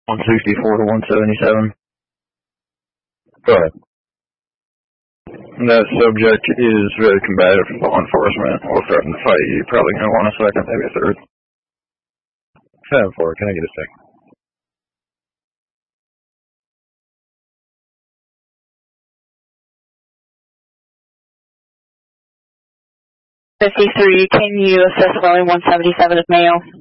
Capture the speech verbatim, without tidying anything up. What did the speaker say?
one sixty-four to one seventy-seven. Go ahead. That subject is very combative with law enforcement. Will threaten to fight. You're probably going to want a second, maybe a third. seven four, can I get a second? fifty-three, can you assess only one seventy-seven as male?